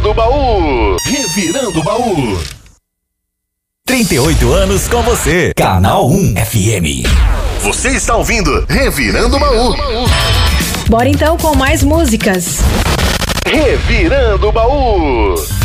Revirando o Baú. Revirando o Baú. 38 anos com você. Canal 1 FM. Você está ouvindo Revirando o Baú. Bora então com mais músicas. Revirando o Baú.